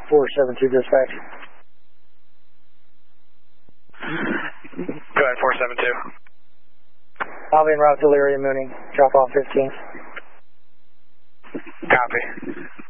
472 dispatch. Go ahead, 472. I'll be en route to Delirium Mooning. Drop off 15th. Copy.